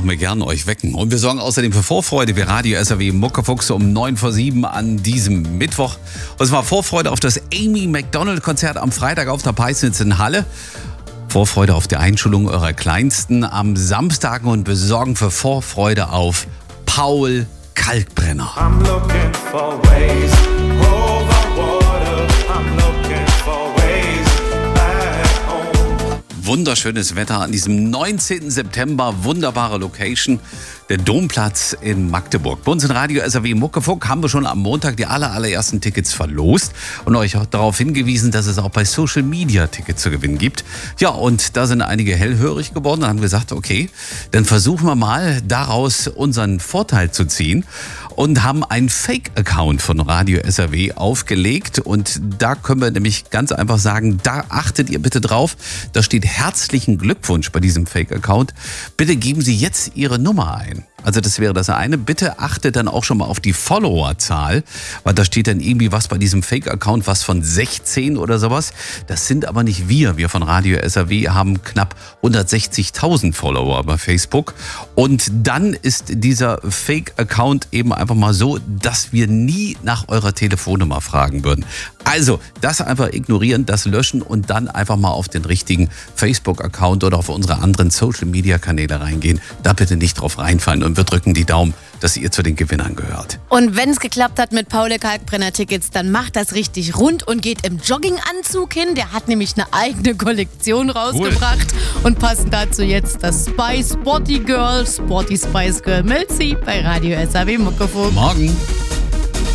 machen wir gern, euch wecken. Und wir sorgen außerdem für Vorfreude wie Radio SAW Muckefuchs um 7:09 an diesem Mittwoch. Und zwar Vorfreude auf das Amy Macdonald Konzert am Freitag auf der Peisnitz in Halle. Vorfreude auf die Einschulung eurer Kleinsten am Samstag und wir sorgen für Vorfreude auf Paul Kalkbrenner. I'm looking for ways over water. I'm looking for ways back home. Wunderschönes Wetter an diesem 19. September, wunderbare Location, der Domplatz in Magdeburg. Bei uns in Radio SAW Muckefuck haben wir schon am Montag die allerersten Tickets verlost und euch auch darauf hingewiesen, dass es auch bei Social Media Tickets zu gewinnen gibt. Ja, und da sind einige hellhörig geworden und haben gesagt, okay, dann versuchen wir mal daraus unseren Vorteil zu ziehen und haben einen Fake-Account von Radio SAW aufgelegt und da können wir nämlich ganz einfach sagen, da achtet ihr bitte drauf, da steht herzlichen Glückwunsch bei diesem Fake-Account. Bitte geben Sie jetzt Ihre Nummer ein. Also das wäre das eine. Bitte achtet dann auch schon mal auf die Followerzahl, weil da steht dann irgendwie was bei diesem Fake-Account, was von 16 oder sowas. Das sind aber nicht wir. Wir von Radio SAW haben knapp 160.000 Follower bei Facebook. Und dann ist dieser Fake-Account eben einfach mal so, dass wir nie nach eurer Telefonnummer fragen würden. Also das einfach ignorieren, das löschen und dann einfach mal auf den richtigen Facebook-Account oder auf unsere anderen Social-Media-Kanäle reingehen. Da bitte nicht drauf reinfallen und wir drücken die Daumen, dass ihr zu den Gewinnern gehört. Und wenn es geklappt hat mit Paul Kalkbrenner-Tickets, dann macht das richtig rund und geht im Jogginganzug hin. Der hat nämlich eine eigene Kollektion rausgebracht. Cool. Und passend dazu jetzt das Sporty Spice Girl Mel C bei Radio SAW Muckefuck. Morgen.